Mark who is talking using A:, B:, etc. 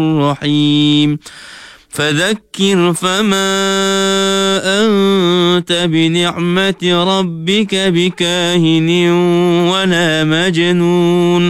A: رحيم فذكر فما أنت بنعمة ربك بكاهن ولا مجنون